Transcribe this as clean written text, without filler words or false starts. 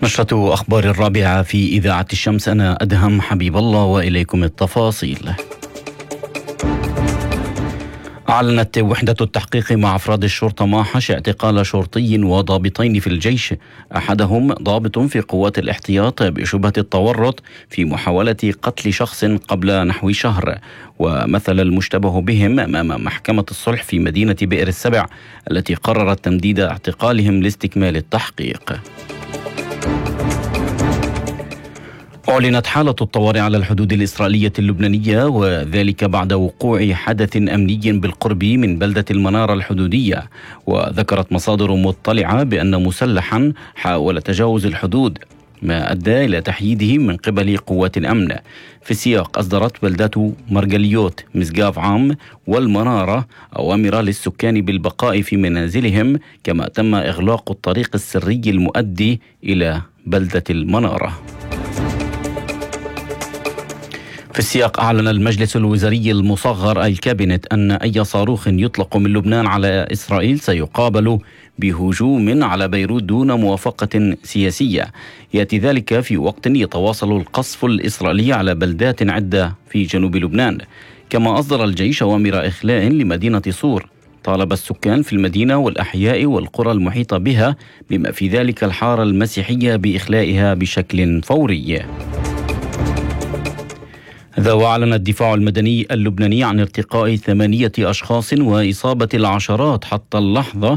نشرة أخبار الرابعة في إذاعة الشمس. أنا أدهم حبيب الله وإليكم التفاصيل. أعلنت وحدة التحقيق مع أفراد الشرطة ماحش اعتقال شرطي وضابطين في الجيش، أحدهم ضابط في قوات الاحتياط بشبهة التورط في محاولة قتل شخص قبل نحو شهر، ومثل المشتبه بهم أمام محكمة الصلح في مدينة بئر السبع التي قررت تمديد اعتقالهم لاستكمال التحقيق. أعلنت حالة الطوارئ على الحدود الإسرائيلية اللبنانية، وذلك بعد وقوع حدث أمني بالقرب من بلدة المنارة الحدودية. وذكرت مصادر مطلعة بأن مسلحا حاول تجاوز الحدود، ما أدى إلى تحييده من قبل قوات الأمن. في السياق أصدرت بلدة مرجليوت مسقاف عام والمنارة أوامر للسكان بالبقاء في منازلهم، كما تم إغلاق الطريق السري المؤدي إلى بلدة المنارة. في السياق أعلن المجلس الوزاري المصغر الكابينت أن أي صاروخ يطلق من لبنان على إسرائيل سيقابل بهجوم على بيروت دون موافقة سياسية. يأتي ذلك في وقت يتواصل القصف الإسرائيلي على بلدات عدة في جنوب لبنان. كما أصدر الجيش أوامر إخلاء لمدينة صور، طالب السكان في المدينة والأحياء والقرى المحيطة بها بما في ذلك الحارة المسيحية بإخلائها بشكل فوري. وأعلن الدفاع المدني اللبناني عن ارتقاء 8 أشخاص وإصابة العشرات حتى اللحظة